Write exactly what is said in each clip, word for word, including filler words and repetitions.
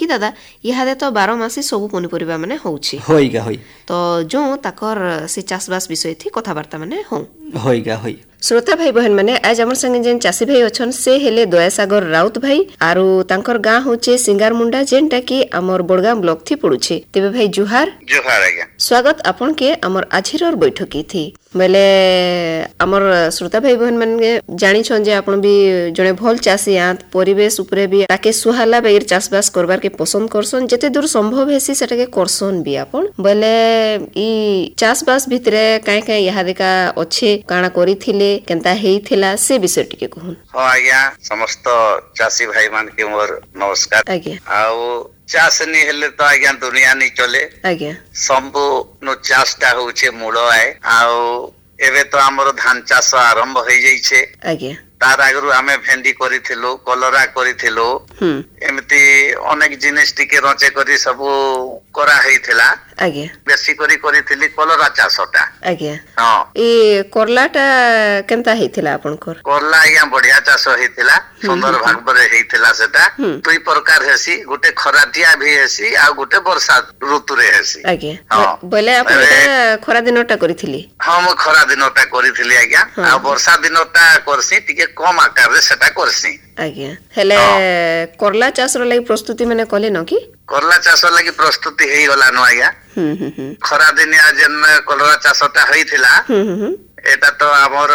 दादा इहादे तो बारह मासी सब पनीपरिया माने होउछि होइगा होई तो जो ताकर से चाषबास विषय थी कथावार्ता माने हो होइगा होई श्रोता भाई बहन माने आज हमर संगे जेन चासी भाई अछन से हेले दयासागर राउत भाई आरु तांकर गां होचे सिंगारमुंडा जेनटा की हमर बडगाम ब्लॉक थी पडुछे तेबे भाई जुहार जुहार आज्ञा स्वागत आपन के हमर आजिरर बैठकी थी बेले हमर श्रोता भाई बहन माने जानि छन जे आपन भी जने भल चासी आत परिवेश उपरे भी ताके सुहाला बेर चाषबास करबार के पसंद करसन जते दूर संभव हेसी सेटा के करसन भी आपन बेले ई चाषबास भितरे काई काई यहा देखा अच्छे काना करिथिले केनता हेइथिला से विषय टिके कहून हां आज्ञा समस्त चासी भाई मान के मोर नमस्कार आज्ञा आउ चाष नहीं हेले तो आज्ञा दुनिया नहीं चले आज्ञा संबु नो चाषटा होचे मूल आए आउ एबे तो हमर धान चाष आरंभ होई जाई छे आज्ञा तार आगरु आमे भेंडी करिथिलो कलरा करिथिलो एमती अनेक जिनिस टिके रचे करी सब करा हेइथिला आज्ञा बेसी करी करिथिली कलरा चाषटा आज्ञा हां ए करलाटा केनता हेइथिला आपनकर करला आज्ञा बढ़िया चाष हेइथिला सुंदर भागबरे हेइथिला सेटा दुई प्रकार हेसी गुटे खराटिया भी हेसी आ गुटे वर्षा ऋतु रे हेसी आज्ञा बोले आपण खरा दिनटा करिथिली हां म खरा दिनटा करिथिली आज्ञा आ वर्षा दिनटा करसी टिके कम आकार रे सेटा करसी आज्ञा हेले करला चाष रो लागि प्रस्तुति माने कले न की करला चाष लागि प्रस्तुति हेइ गला न आज्ञा हम्म हम्म खरा दिनिया जेन करला चाषटा हेइथिला हम्म एटा तो हमर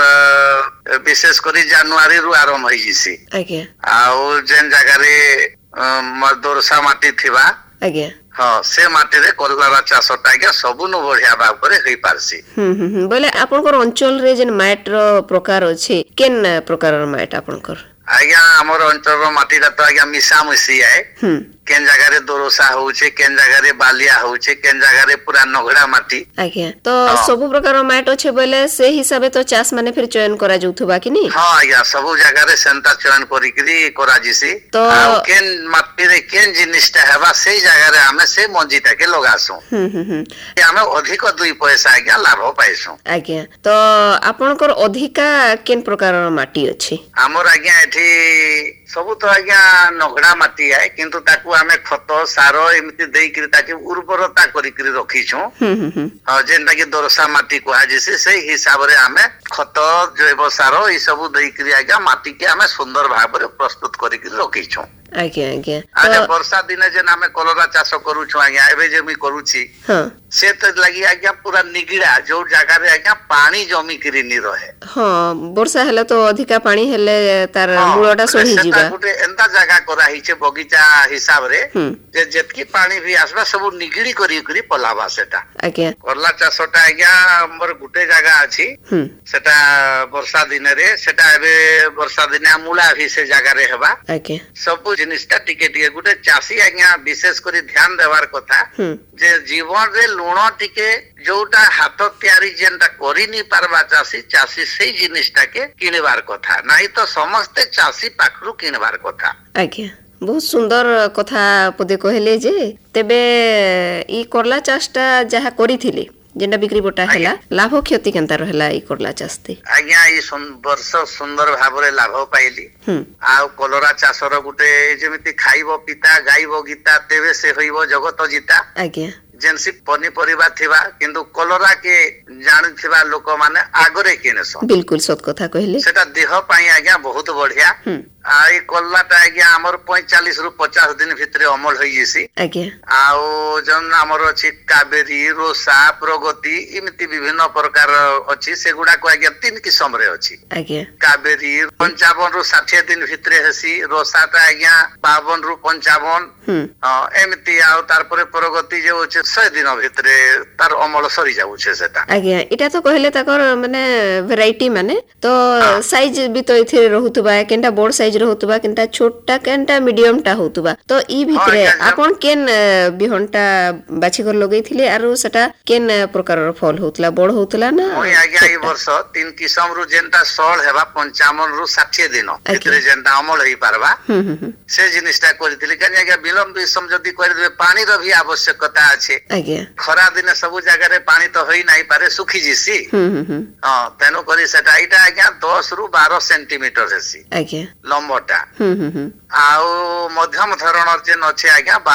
विशेष करी जनवरी रु आरंभ होई जिसी आज्ञा आउ जेन जगह रे दोरसा माटी थिबा आज्ञा हाँ से माटी रे कलरा चाषटा आज्ञा सबुनु बढ़िया भाबरे होई पारसी हम्म हम्म बोले आपनकर अंचल रे जेन माट रो प्रकार अछि केन प्रकार रो माट आपनकर आज्ञा हमर अंचल रो माटीटा तो आज्ञा मिसा मिसी आए केन जगह रे दोरसा होउचे केन जगह रे बालिया होउचे केन जगह रे पूरा नगड़ा माटी आज्ञा तो सब प्रकार माट अछि बोले से हिसाबे तो चाष माने फिर चयन करा जाउथबा कि नी हां आज्ञा सब जगह रे सेंटा चयन करी करी करा जिसी तो केन माटी रे केन जिनिसटा हेबा से जगह रे हमें से मंजीटा के लगासु हम्म हम्म हमें अधिक दुई पैसा आज्ञा लाभ पाइसु आज्ञा तो आपनकर अधिका केन प्रकार माटी अछि हमर आज्ञा एठी सबु तो आज्ञा नगड़ा माटी है किंतु ताकू आमे खत सार एमिति देई करी ताकि उर्वरता करी करी रखी छु हां जेंटा कि दोरसा माटी को आजिसे से हिसाब रे आमे खत जैव सार ई सबु देई करी आज्ञा माटी के आमे सुंदर भाव रे प्रस्तुत करी करी रखी छु आज्ञा आज्ञा आज वर्षा दिने जे नामे कलरा चाष करू छु आज्ञा एबे जे मी करूची हां से तो लगी आज्ञा पूरा निगिड़ा जो जगह रे आज्ञा पानी जमी करी नि रहे हां वर्षा हेले तो अधिका पानी हेले तार मूळटा सोही जीवा गुटे एंता जगह करा हिचे बगीचा हिसाब रे जे जेतकी पानी भी आसबा सब निगिड़ी करी करी पलावा सेटा आज्ञा करला चाषटा आज्ञा हमर गुटे जगह अछि सेटा वर्षा दिन रे सेटा एबे वर्षा दिन मूला भी से जगह रे हेबा आज्ञा सब जिनिसटा टिके टिके गुटे चासी आज्ञा विशेष करी ध्यान देवार कथा जे जीवन रे लुण टिके जोटा हाथ तयारी जेनटा करि नि पारबा चासी चासी सेही जिनिसटा के किनबार कथा नाही तो समस्त चासी पाखरु किनबार कथा आज्ञा बहुत सुंदर कथा पदे कहले जे तेबे ई करला चाषटा जहा करिथिले जेंटा बिक्री बटा हैला लाभ क्षति केनता रहला ई करला चाषते आज्ञा ई वर्ष सुंदर भाबरे लाभ पाइली आ कलरा चाषर गुटे जेमिति खाइबो पिता गाइबो गीता तेबे से होइबो जगत जीता आज्ञा जेनसी पनीपरिबा थिबा किंतु कलरा के जानि थिबा लोक माने आगरे किनेसो बिल्कुल सत कथा कहले सेटा देह पाई आज्ञा बहुत बढ़िया आ ई कल्लाटा आज्ञा हमर पैंतालीस रु पचास दिन भितरे अमल होई जेसी आज्ञा आउ जन हमर अछि काबेरी रोसा प्रगति इमिति विभिन्न प्रकार अछि सेगुडा को आज्ञा तीन किस्म रे अछि आज्ञा काबेरी पंचावन रु साठ दिन भितरे हेसी रोसाटा आज्ञा बावन रु पंचावन हां एमिति आउ तार परे प्रगति जे अछि सौ दिन भितरे तार अमल सरी जाउ छे सेटा आज्ञा इटा तो कहले ताकर माने वैरायटी माने तो साइज भी तो इथे रहउतबा केनटा बड़ साइज रहउतबा केनटा छोटा केनटा मीडियम टा होतबा तो ई भितरे आपन केन बिहनटा बाछि कर लगैथिले आरो सेटा केन प्रकार रो फल होतला बड़ होतला ना ओय आज्ञा ई वर्ष तीन किस्म रु जेनटा सळ हेबा पंचावन रु साठ दिन भितरे जेनटा अमल होई पारबा से जिनिसटा करिथिले कनी आज्ञा विलंब विषम जदी करि देबे पानी रो भी आवश्यकता अछि आज्ञा खरा दिन सब जगह रे पानी तो होई नाही पारे सुखी जिसी हां तेनो करी सेटा इटा आज्ञा दस रु बारह सेंटीमीटर हेसी आज्ञा लंबटा हम्म हम्म आउ मध्यम धरणर जेन अछि आज्ञा